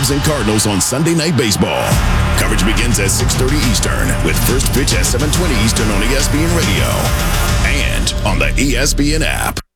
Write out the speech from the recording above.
Cubs and Cardinals on Sunday Night Baseball. Coverage begins at 6:30 Eastern with first pitch at 7:20 Eastern on ESPN Radio and on the ESPN app.